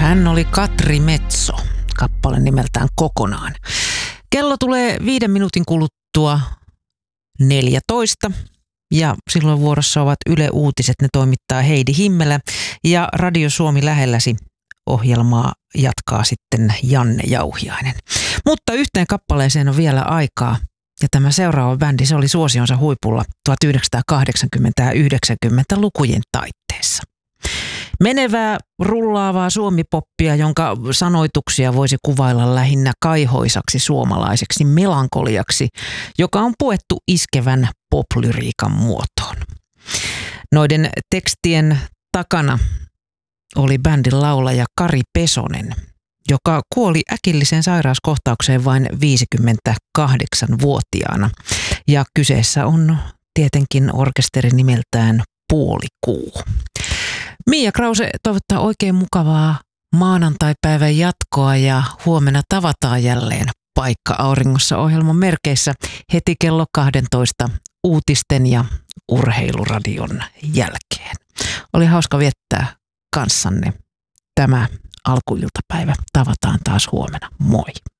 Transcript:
Hän oli Katri Metso, kappale nimeltään Kokonaan. Kello tulee 5 minuutin kuluttua 14 ja silloin vuorossa ovat Yle Uutiset. Ne toimittaa Heidi Himmelä ja Radio Suomi lähelläsi ohjelmaa jatkaa sitten Janne Jauhiainen. Mutta yhteen kappaleeseen on vielä aikaa. Ja tämä seuraava bändi, se oli suosionsa huipulla 1980- ja 90-lukujen taitteessa. Menevää, rullaavaa suomipoppia, jonka sanoituksia voisi kuvailla lähinnä kaihoisaksi suomalaiseksi melankoliaksi, joka on puettu iskevän poplyriikan muotoon. Noiden tekstien takana oli bändin laulaja Kari Pesonen, joka kuoli äkilliseen sairauskohtaukseen vain 58-vuotiaana. Ja kyseessä on tietenkin orkesteri nimeltään Puolikuu. Mia Krause toivottaa oikein mukavaa maanantaipäivän jatkoa ja huomenna tavataan jälleen Paikka auringossa -ohjelman merkeissä heti kello 12 uutisten ja urheiluradion jälkeen. Oli hauska viettää kanssanne tämä alkuiltapäivä. Tavataan taas huomenna. Moi!